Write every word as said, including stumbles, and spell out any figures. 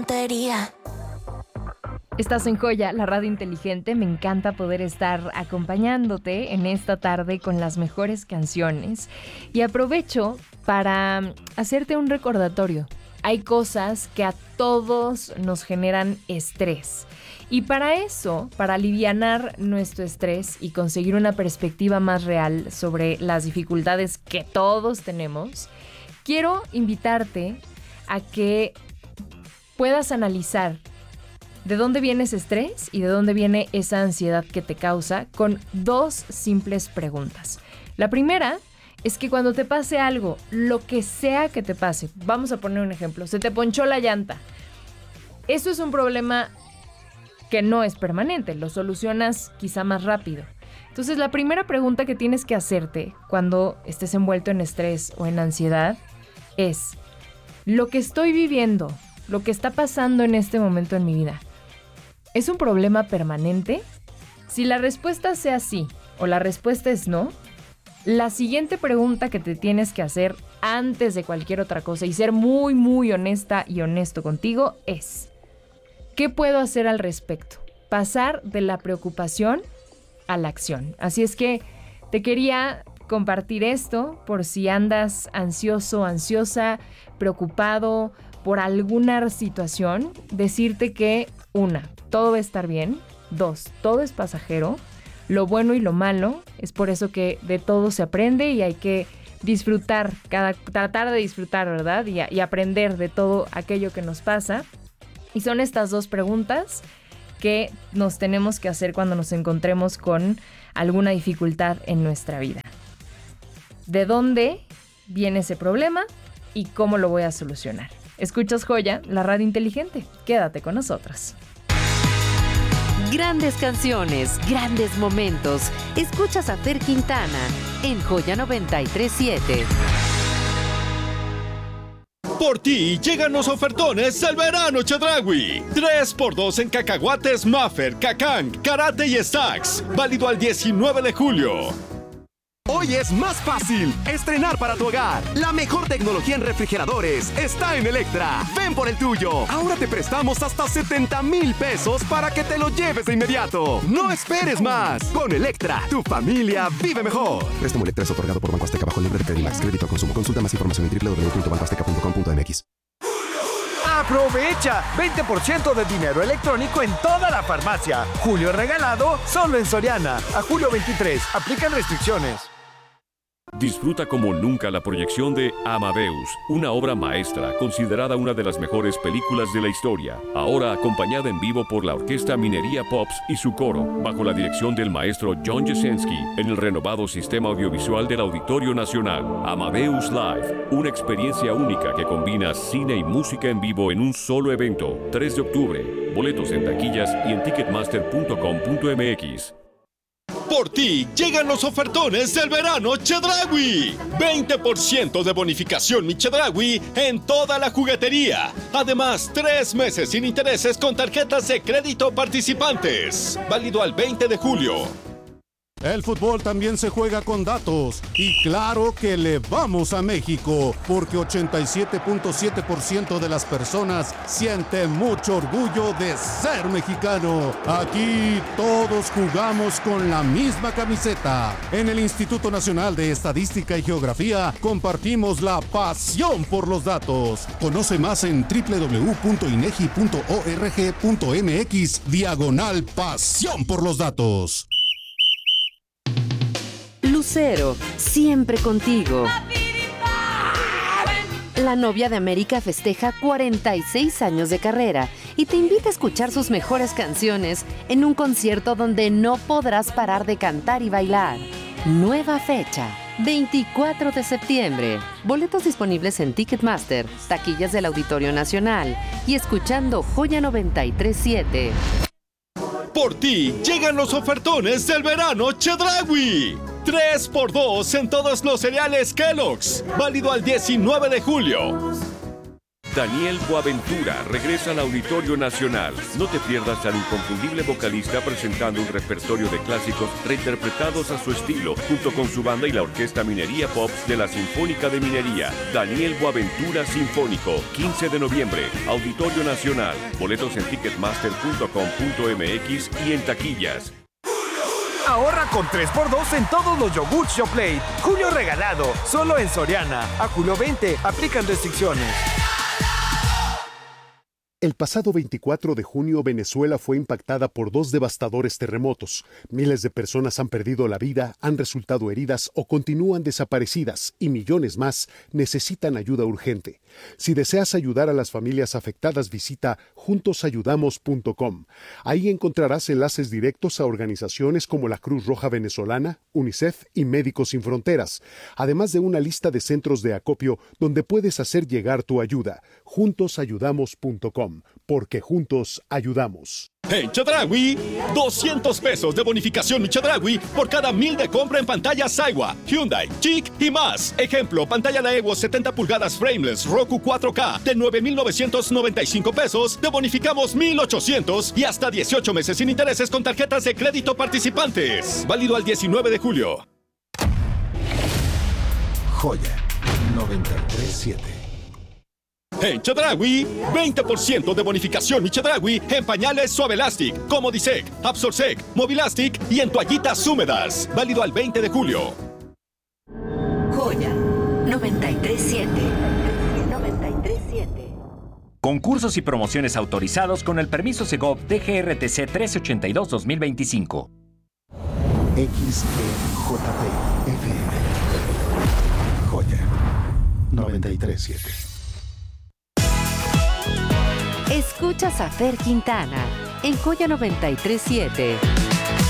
tontería. Estás en Joya, la radio inteligente. Me encanta poder estar acompañándote en esta tarde con las mejores canciones. Y aprovecho para hacerte un recordatorio. Hay cosas que a todos nos generan estrés. Y para eso, para alivianar nuestro estrés y conseguir una perspectiva más real sobre las dificultades que todos tenemos, quiero invitarte a que puedas analizar de dónde viene ese estrés y de dónde viene esa ansiedad que te causa con dos simples preguntas. La primera es que cuando te pase algo, lo que sea que te pase, vamos a poner un ejemplo, se te ponchó la llanta. Eso es un problema que no es permanente, lo solucionas quizá más rápido. Entonces, la primera pregunta que tienes que hacerte cuando estés envuelto en estrés o en ansiedad es: ¿lo que estoy viviendo, lo que está pasando en este momento en mi vida, es un problema permanente? Si la respuesta sea sí o la respuesta es no, la siguiente pregunta que te tienes que hacer antes de cualquier otra cosa y ser muy, muy honesta y honesto contigo es: ¿qué puedo hacer al respecto? Pasar de la preocupación a la acción. Así es que te quería compartir esto por si andas ansioso, ansiosa, preocupado por alguna situación. Decirte que, una, todo va a estar bien. Dos, todo es pasajero. Lo bueno y lo malo, es por eso que de todo se aprende y hay que disfrutar, cada, tratar de disfrutar, ¿verdad? Y, y aprender de todo aquello que nos pasa. Y son estas dos preguntas que nos tenemos que hacer cuando nos encontremos con alguna dificultad en nuestra vida. ¿De dónde viene ese problema y cómo lo voy a solucionar? Escuchas Joya, la radio inteligente. Quédate con nosotros. Grandes canciones, grandes momentos. Escuchas a Fer Quintana en Joya noventa y tres punto siete. Por ti llegan los ofertones del verano Chedraui. tres por dos en cacahuates Maffer, Cacán, Karate y Stacks. Válido al diecinueve de julio. Hoy es más fácil estrenar para tu hogar. La mejor tecnología en refrigeradores está en Electra. Ven por el tuyo. Ahora te prestamos hasta setenta mil pesos para que te lo lleves de inmediato. No esperes más. Con Electra, tu familia vive mejor. Préstamo Electra es otorgado por Banco Azteca bajo el libre de Credimax. Crédito a consumo. Consulta más información en doble u doble u doble u punto banco azteca punto com punto m x. ¡Aprovecha! veinte por ciento de dinero electrónico en toda la farmacia. Julio regalado solo en Soriana. A julio veintitrés. Aplican restricciones. Disfruta como nunca la proyección de Amadeus, una obra maestra considerada una de las mejores películas de la historia, ahora acompañada en vivo por la Orquesta Minería Pops y su coro, bajo la dirección del maestro John Jasenski, en el renovado sistema audiovisual del Auditorio Nacional. Amadeus Live, una experiencia única que combina cine y música en vivo en un solo evento. tres de octubre, boletos en taquillas y en ticketmaster punto com punto m x. Por ti llegan los ofertones del verano Chedraui. veinte por ciento de bonificación mi Chedraui en toda la juguetería. Además, tres meses sin intereses con tarjetas de crédito participantes. Válido al veinte de julio. El fútbol también se juega con datos. Y claro que le vamos a México, porque ochenta y siete punto siete por ciento de las personas sienten mucho orgullo de ser mexicano. Aquí todos jugamos con la misma camiseta. En el Instituto Nacional de Estadística y Geografía compartimos la pasión por los datos. Conoce más en doble u doble u doble u punto inegi punto org punto m x diagonal pasión por los datos. Lucero, siempre contigo. La novia de América festeja cuarenta y seis años de carrera y te invita a escuchar sus mejores canciones en un concierto donde no podrás parar de cantar y bailar. Nueva fecha, veinticuatro de septiembre. Boletos disponibles en Ticketmaster, taquillas del Auditorio Nacional y escuchando Joya noventa y tres punto siete. Por ti llegan los ofertones del verano Chedraui. tres por dos en todos los cereales Kellogg's. Válido al diecinueve de julio. Daniel Boaventura regresa al Auditorio Nacional. No te pierdas al inconfundible vocalista presentando un repertorio de clásicos reinterpretados a su estilo, junto con su banda y la Orquesta Minería Pops de la Sinfónica de Minería. Daniel Boaventura Sinfónico, quince de noviembre, Auditorio Nacional. Boletos en ticketmaster punto com punto m x y en taquillas. Ahorra con tres por dos en todos los yogurts Yoplait. Julio regalado, solo en Soriana. A julio veinte, aplican restricciones. El pasado veinticuatro de junio, Venezuela fue impactada por dos devastadores terremotos. Miles de personas han perdido la vida, han resultado heridas o continúan desaparecidas y millones más necesitan ayuda urgente. Si deseas ayudar a las familias afectadas, visita juntos ayudamos punto com. Ahí encontrarás enlaces directos a organizaciones como la Cruz Roja Venezolana, UNICEF y Médicos Sin Fronteras, además de una lista de centros de acopio donde puedes hacer llegar tu ayuda. juntos ayudamos punto com, porque juntos ayudamos. En Chedraui, doscientos pesos de bonificación Mi Chedraui por cada mil de compra en pantallas Saiwa, Hyundai, Chic y más. Ejemplo, pantalla Daewoo setenta pulgadas frameless Roku cuatro K de nueve mil novecientos noventa y cinco pesos, te bonificamos mil ochocientos y hasta dieciocho meses sin intereses con tarjetas de crédito participantes. Válido al diecinueve de julio. Joya noventa y tres siete. En Chedraui, veinte por ciento de bonificación Mi Chedraui en pañales Suavelastic, Comodisec, Absorsec, Movilastic y en toallitas húmedas. Válido al veinte de julio. Joya noventa y tres siete. noventa y tres siete. Concursos y promociones autorizados con el permiso Segov D G R T C trece ochenta y dos dos mil veinticinco. X E J P F M. Joya noventa y tres siete. Escuchas a Fer Quintana en Joya noventa y tres siete.